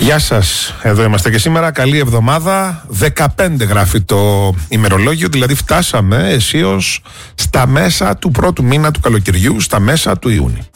Γεια σας, εδώ είμαστε και σήμερα. Καλή εβδομάδα. 15 γράφει το ημερολόγιο, δηλαδή φτάσαμε αισίως στα μέσα του πρώτου μήνα του καλοκαιριού, στα μέσα του Ιούνιου.